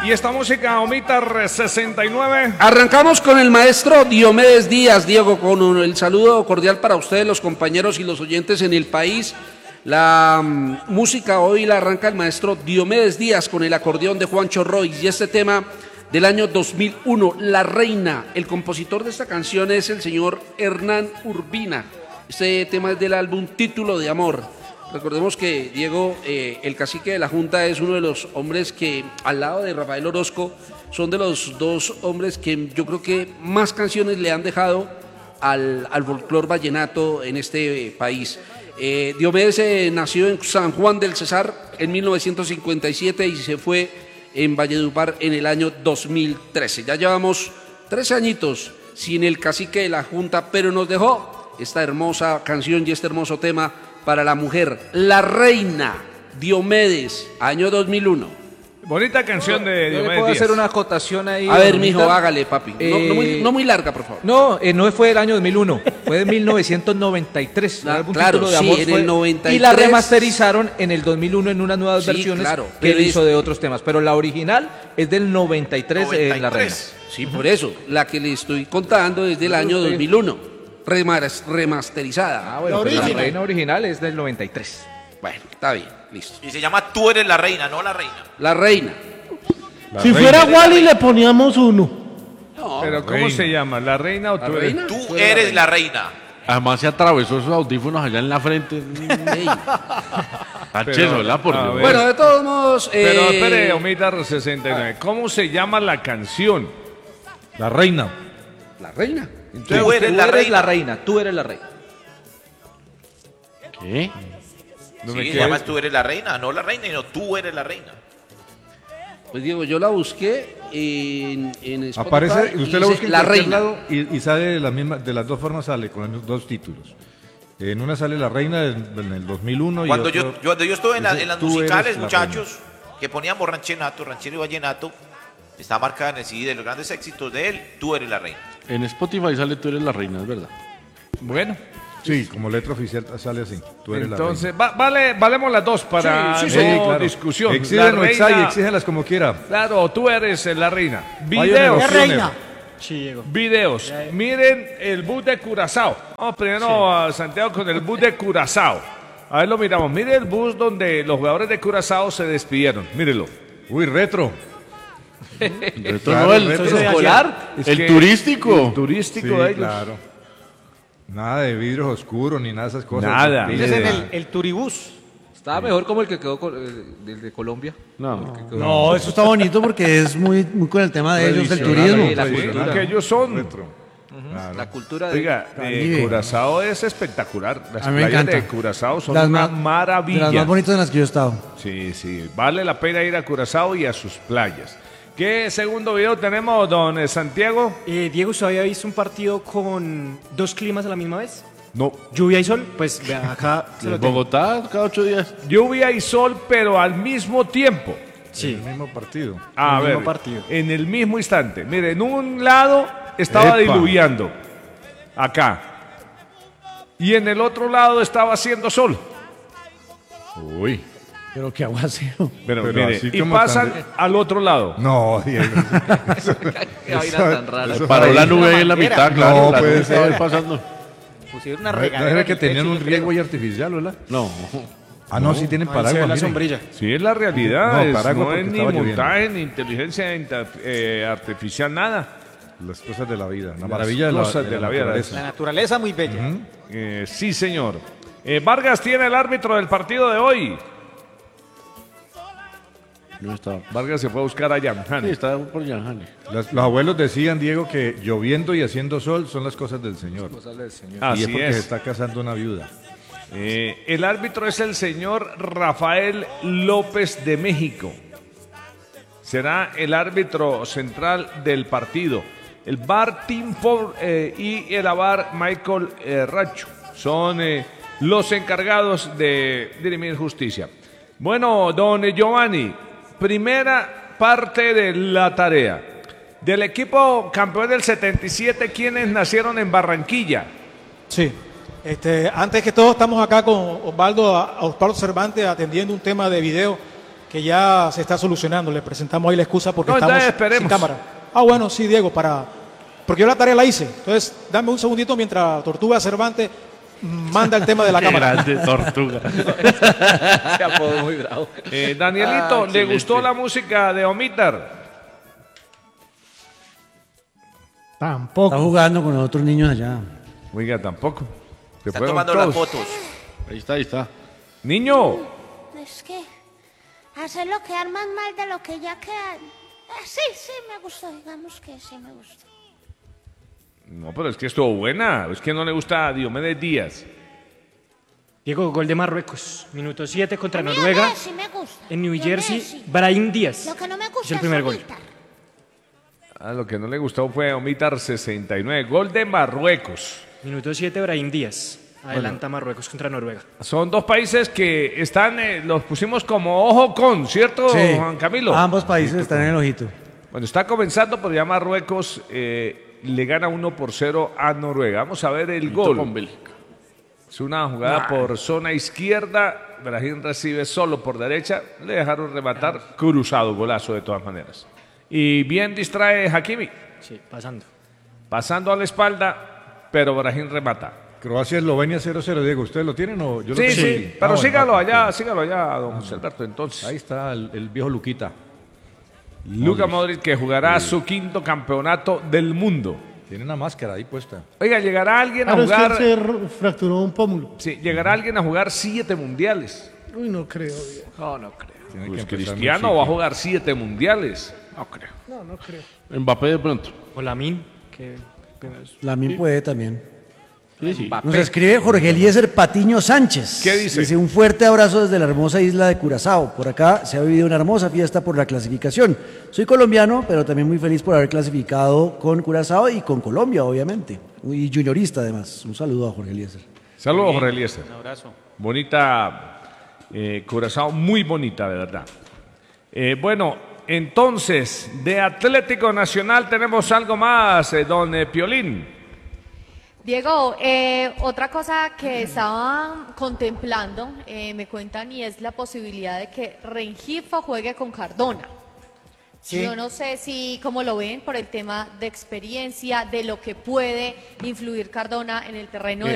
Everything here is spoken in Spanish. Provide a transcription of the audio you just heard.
Y esta música, Omitar 69. Arrancamos con el maestro Diomedes Díaz, Diego, con el saludo cordial para ustedes, los compañeros y los oyentes en el país. La música hoy la arranca el maestro Diomedes Díaz con el acordeón de Juancho Roy y este tema del año 2001, La Reina. El compositor de esta canción es el señor Hernán Urbina. Este tema es del álbum Título de Amor. Recordemos que Diego, el cacique de la Junta, es uno de los hombres que, al lado de Rafael Orozco, son de los dos hombres que yo creo que más canciones le han dejado al folclor vallenato en este país. Diomedes nació en San Juan del Cesar en 1957 y se fue en Valledupar en el año 2013. Ya llevamos 13 añitos sin el cacique de la Junta, pero nos dejó esta hermosa canción y este hermoso tema para la mujer, La Reina, Diomedes, año 2001. Bonita canción de Diomedes ¿Puedo Díaz. hacer una acotación ahí? A ver, mijo, hágale, papi. No muy larga, por favor. No fue del año 2001, fue de 1993. El álbum claro, Título de sí, Amor en fue, el 93. y la remasterizaron en el 2001 en unas nuevas versiones claro, que él pero hizo de otros temas. Pero la original es del 93, La Reina. Sí, por eso. La que le estoy contando es del año 2001. Remasterizada. Ah, bueno, pero la Reina original es del 93. Bueno, está bien, listo. Y se llama Tú eres la reina, no la reina. La Reina. Si fuera Wally le poníamos uno. No, Pero ¿cómo se llama? ¿La Reina o ¿La tú Reina? eres? Tú eres la reina. Además se atravesó esos audífonos allá en la frente. ey. Tacheso, ¿verdad? Por a Dios. ver. Bueno, de todos modos. Pero espere, Omitar 69. ¿Cómo se llama la canción? La reina. La Reina. Tú eres la reina. Tú eres la reina. ¿Qué? No Sí, me se quedes- llama Tú eres la reina, no la reina, sino Tú eres la reina. Pues Diego, yo la busqué en Spotify. Aparece, y usted la dice busca en La cualquier Reina. lado y sale de, de las dos formas, sale con los dos títulos. En una sale La Reina en el 2001 Cuando y otro, yo estuve en dice, las Tú eres musicales, la muchachos, que poníamos ranchero y vallenato, está marcada en el CD de los grandes éxitos de él, Tú eres la reina. En Spotify sale Tú eres la reina, es verdad. Bueno, Sí, como letra oficial sale así. Tú eres entonces, valemos las dos para la no reina. Sí, claro. discusión. Exíjanlo, La reina- exíjanlas como quiera. Claro, tú eres la reina. Vaya Videos. negocio. Sí, Diego. Videos. Miren el bus de Curazao. Vamos primero a Santiago con el bus de Curazao. A ver, lo miramos. Mire el bus donde los jugadores de Curazao se despidieron. Mírelo. Uy, retro. Retro Claro, no, el, retro. Eso de Escolar. Es el que- turístico. El turístico Sí, de ellos. claro. Nada de vidrios oscuros ni nada de esas cosas. Nada. Ni Ese es de- el turibús. Estaba mejor como el que quedó el de Colombia. No. No, eso está bonito porque es muy con el tema de ellos del Tradicional, turismo. Sí, la tradicional. cultura. Que ellos son. Retro. Claro. La cultura de... Oiga, Caribe. Curazao es espectacular. Las A mí me playas encanta. de Curazao son Las una más- maravilla. De las más bonitas en las que yo he estado. Sí, sí, vale la pena ir a Curazao y a sus playas. ¿Qué segundo video tenemos, don Santiago? Diego, ¿usted había visto un partido con dos climas a la misma vez? No. ¿Lluvia y sol? Pues vea, acá se lo En tengo. Bogotá, cada 8 días. Lluvia y sol, pero al mismo tiempo. Sí. El mismo partido. A El ver, mismo partido. en el mismo instante. Mire, en un lado estaba Epa. diluviando, acá. Y en el otro lado estaba haciendo sol. Uy. Pero qué aguacero. Pero Pero mire, así y como pasan tan- al otro lado. No, Diego. Qué vaina tan rara. eso- Paró la nube ahí en la mitad, No, claro. la puede nube estaba ser. ahí pasando. Pusieron una No regadera. era en que el tenían techo un y yo riego y artificial, ¿verdad? No. Ah, no, sí tienen Ahí se ve paraguas. la miren. sombrilla. Sí, es la realidad. No, es- paraguas no porque es ni estaba lloviendo. montaje, ni inteligencia artificial, nada. Las cosas de la vida. La maravilla cosas de la vida. naturaleza. La naturaleza muy bella. Sí, señor. Vargas tiene el árbitro del partido de hoy. No estaba. Vargas se fue a buscar a Jan Sí, Hane. estaba por Yanjani. Los abuelos decían, Diego, que lloviendo y haciendo sol son las cosas del Señor. y es Así porque se es. está casando una viuda. El árbitro es el señor Rafael López de México. Será el árbitro central del partido. El VAR Tim Ford y el VAR Michael Racho son los encargados de dirimir justicia. Bueno, don Giovanni, primera parte de la tarea. Del equipo campeón del 77, ¿quiénes nacieron en Barranquilla? Sí. Antes que todo, estamos acá con Osvaldo Cervantes atendiendo un tema de video que ya se está solucionando. Le presentamos ahí la excusa porque No, estamos entonces esperemos. sin cámara. Ah, bueno, sí, Diego, porque yo la tarea la hice. Entonces, dame un segundito mientras Tortuga Cervantes manda el tema de la Qué cámara. grande Tortuga. Se apodó muy bravo. Danielito, ¿le excelente. gustó la música de Omitar? Está Tampoco. jugando con los otros niños allá. Oiga, tampoco. Se Están fueron tomando todos. las fotos. Ahí está, ahí está. Niño, Es que hacerlo quedar más mal de lo que ya queda. Sí, me gustó, digamos que sí me gustó. no, pero es que estuvo buena. Es que no le gusta a Diomedes Díaz. Diego, gol de Marruecos. Minuto 7 contra A mí Noruega. Messi me gusta. En New Yo Jersey, Messi. Brahim Díaz. Lo que no me Es gusta el primer gol. Omitar. Lo que no le gustó fue Omitar 69. Gol de Marruecos. Minuto 7, Brahim Díaz. Adelanta Marruecos contra Noruega. Son dos países que están, los pusimos como ojo con, ¿cierto, Juan Camilo? Ambos países están en el ojito. Bueno, está comenzando, pero ya Marruecos le gana 1-0 a Noruega. Vamos a ver el Con gol. Bélgica. Es una jugada por zona izquierda. Brahim recibe solo por derecha. Le dejaron rematar. Cruzado, golazo de todas maneras. Y bien distrae Hakimi. Sí, pasando. Pasando a la espalda, pero Brahim remata. Croacia-Eslovenia 0-0, Diego. ¿Ustedes lo tienen o yo lo Sí, tengo sí, aquí? pero Bueno, sígalo va, allá, don José Alberto. Entonces, Ahí está el viejo Luquita. Luka Modric, que jugará su quinto campeonato del mundo. Tiene una máscara ahí puesta. Oiga, ¿llegará alguien a Claro, es que jugar? él se fracturó un pómulo. Sí, ¿llegará alguien a jugar 7 mundiales? Uy, no creo, Diego. No, no creo. Tiene Pues que empezar muy Cristiano va a chiqui. jugar 7 mundiales. No creo. No, no creo. Mbappé de pronto. O Lamin, que apenas- Lamin puede también. Sí, sí. Nos escribe Jorge Eliezer Patiño Sánchez. ¿Qué dice? Dice, un fuerte abrazo desde la hermosa isla de Curazao. Por acá se ha vivido una hermosa fiesta por la clasificación. Soy colombiano, pero también muy feliz por haber clasificado con Curazao y con Colombia, obviamente. Y juniorista, además. Un saludo a Jorge Eliezer. Saludos, Jorge Eliezer. Un abrazo. Bonita Curazao, muy bonita, de verdad. Bueno, entonces, de Atlético Nacional tenemos algo más, don Piolín. Diego, otra cosa que estaba contemplando, me cuentan, y es la posibilidad de que Rengifo juegue con Cardona. Sí. Yo no sé si cómo lo ven por el tema de experiencia, de lo que puede influir Cardona en el terreno de